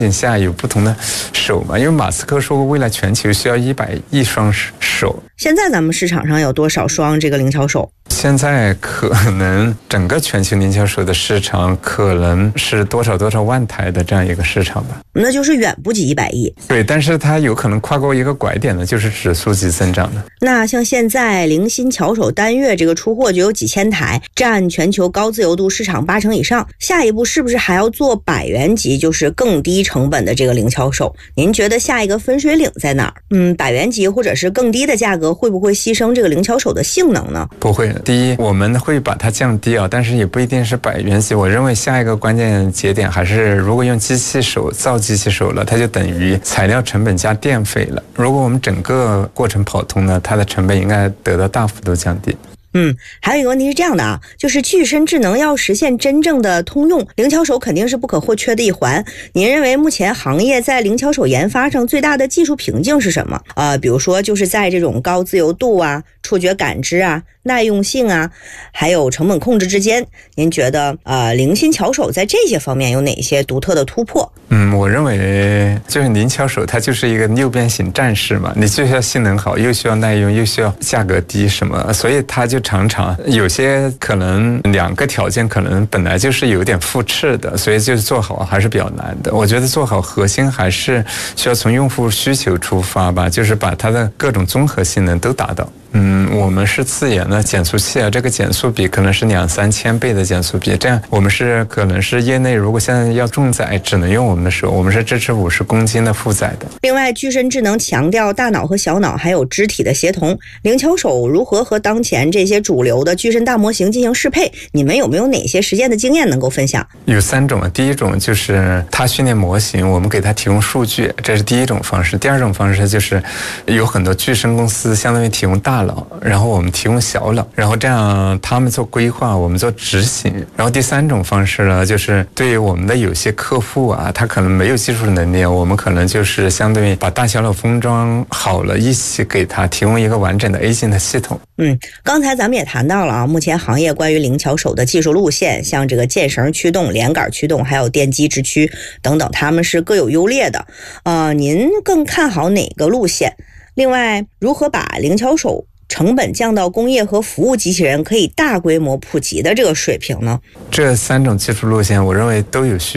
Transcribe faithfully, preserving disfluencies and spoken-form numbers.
下有不同的手嘛，因为马斯克说过未来全球需要一百亿双手。 现在咱们市场上有多少双这个灵巧手？ 现在可能整个全球灵巧手的市场可能是多少多少万台的这样一个市场吧， 那就是远不及一百亿。 对，但是它有可能跨过一个拐点呢，就是指数级增长的。 那像现在灵心巧手单月这个出货就有几千台，占全球高自由度市场八成以上。下一步是不是还要做百元级，就是更低成本的这个灵巧手？您觉得下一个分水岭在哪儿？嗯，百元级或者是更低的价格会不会牺牲这个灵巧手的性能呢？ 不会，第一我们会把它降低啊，但是也不一定是百元级。我认为下一个关键节点还是，如果用机器手造机器手了，它就等于材料成本加电费了。如果我们整个过程跑通呢，它的成本应该得到大幅度降低。 嗯，还有一个问题是这样的啊，就是具身智能要实现真正的通用，灵巧手肯定是不可或缺的一环。您认为目前行业在灵巧手研发上最大的技术瓶颈是什么？呃，比如说就是在这种高自由度啊、触觉感知啊、耐用性啊，还有成本控制之间，您觉得呃灵心巧手在这些方面有哪些独特的突破？ 嗯，我认为就是灵巧手它就是一个六边形战士嘛，你就需要性能好，又需要耐用，又需要价格低什么，所以它就常常有些可能两个条件可能本来就是有点互斥的，所以就是做好还是比较难的。我觉得做好核心还是需要从用户需求出发吧，就是把它的各种综合性能都达到。嗯，我们是自研的减速器啊，这个减速比可能是两三千倍的减速比，这样我们是可能是业内如果现在要重载只能用我们的手，我们是支持五十公斤的负载的。 另外，具身智能强调大脑和小脑还有肢体的协同，灵巧手如何和当前这些主流的具身大模型进行适配？你们有没有哪些实践的经验能够分享？ 有三种，第一种就是它训练模型，我们给它提供数据，这是第一种方式。第二种方式就是有很多具身公司相当于提供大脑，然后我们提供小脑，然后这样他们做规划，我们做执行。然后第三种方式呢，就是对于我们的有些客户啊，他可能没有技术能力，我们可能就是相对于把大小脑封装好了，一起给他提供一个完整的 A 型的系统。 嗯，刚才咱们也谈到了啊，目前行业关于灵巧手的技术路线，像这个键绳驱动、连杆驱动，还有电机直驱等等，他们是各有优劣的。呃，您更看好哪个路线？另外，如何把灵巧手成本降到工业和服务机器人可以大规模普及的这个水平呢？ 这三种技术路线，我认为都有需